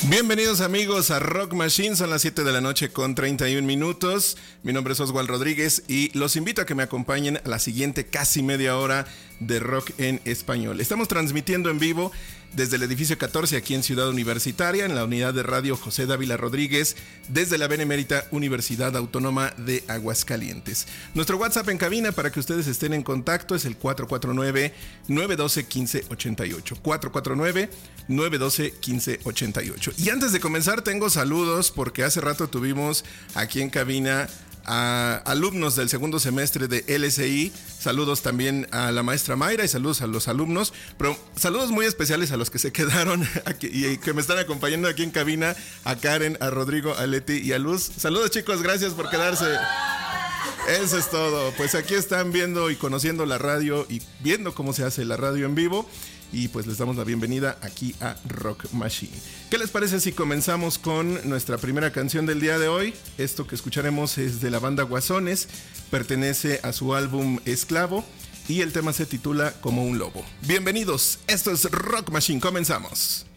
Bienvenidos amigos a Rock Machine, son las 7 de la noche con 31 minutos. Mi nombre es Oswald Rodríguez y los invito a que me acompañen a la siguiente casi media hora de rock en español. Estamos transmitiendo en vivo desde el edificio 14 aquí en Ciudad Universitaria, en la unidad de radio José Dávila Rodríguez, desde la Benemérita Universidad Autónoma de Aguascalientes. Nuestro WhatsApp en cabina para que ustedes estén en contacto es el 449-912-1588. 449-912-1588. Y antes de comenzar tengo saludos porque hace rato tuvimos aquí en cabina a alumnos del segundo semestre de LSI. Saludos también a la maestra Mayra y saludos a los alumnos, pero saludos muy especiales a los que se quedaron aquí y que me están acompañando aquí en cabina, a Karen, a Rodrigo, a Leti y a Luz. Saludos chicos, gracias por quedarse. Eso es todo, pues aquí están viendo y conociendo la radio y viendo cómo se hace la radio en vivo. Y pues les damos la bienvenida aquí a Rock Machine. ¿Qué les parece si comenzamos con nuestra primera canción del día de hoy? Esto que escucharemos es de la banda Guasones, pertenece a su álbum Esclavo y el tema se titula Como un lobo. Bienvenidos, esto es Rock Machine, comenzamos.